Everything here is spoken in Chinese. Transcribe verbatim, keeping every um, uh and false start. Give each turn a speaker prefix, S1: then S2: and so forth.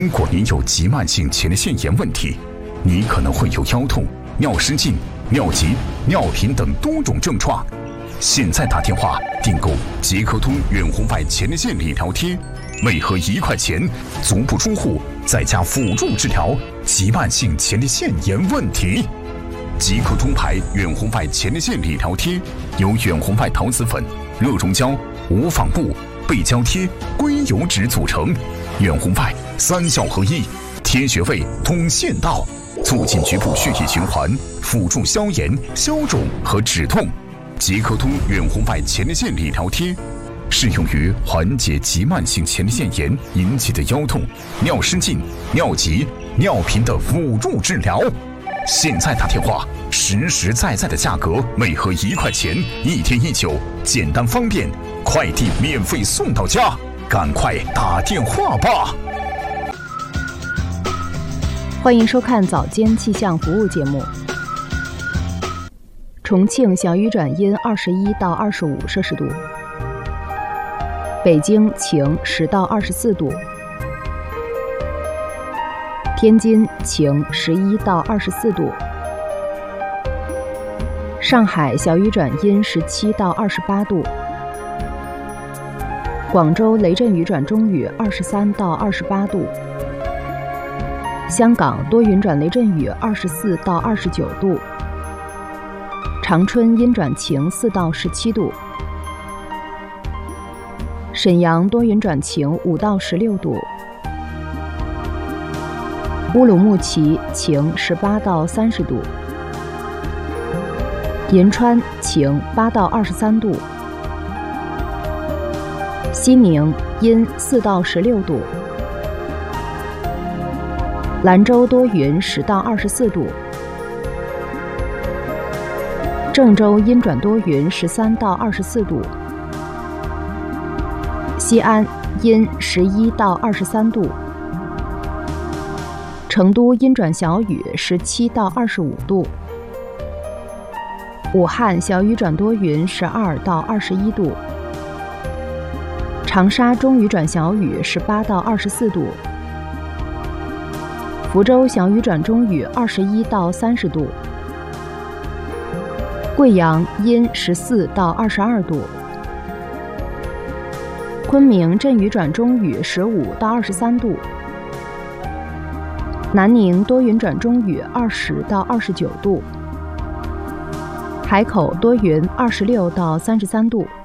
S1: 如果您有急慢性前列腺炎问题，你可能会有腰痛、尿失禁、尿急、尿频等多种症状。现在打电话订购捷克通远红外前列腺理疗贴，每盒一块钱，足不出户，在家辅助治疗急慢性前列腺炎问题。捷克通牌远红外前列腺理疗贴由远红外陶瓷粉、热熔胶、无纺布、背胶贴、硅油脂组成，远红外三效合一，贴穴位通线道，促进局部血液循环，辅助消炎、消肿和止痛。捷克通远红外前列腺理疗贴适用于缓解急慢性前列腺炎引起的腰痛、尿失禁、尿急、尿频的辅助治疗。现在打电话，实实在在的价格，每盒一块钱，一天一酒，简单方便，快递免费送到家，赶快打电话吧！
S2: 欢迎收看早间气象服务节目。重庆小雨转阴二十一到二十五摄氏度，北京晴十到二十四度，天津晴十一到二十四度，上海小雨转阴十七到二十八度，广州雷阵雨转中雨二十三到二十八度，香港多云转雷阵雨二十四到二十九度，长春阴转晴四到十七度，沈阳多云转晴五到十六度，乌鲁木齐晴十八到三十度，银川晴八到二十三度，西宁阴四到十六度，兰州多云十到二十四度，郑州阴转多云十三到二十四度，西安阴十一到二十三度，成都阴转小雨十七到二十五度，武汉小雨转多云十二到二十一度，长沙中雨转小雨十八到二十四度，福州小雨转中雨二十一到三十度，贵阳阴十四到二十二度，昆明阵雨转中雨十五到二十三度，南宁多云转中雨二十到二十九度，海口多云二十六到三十三度。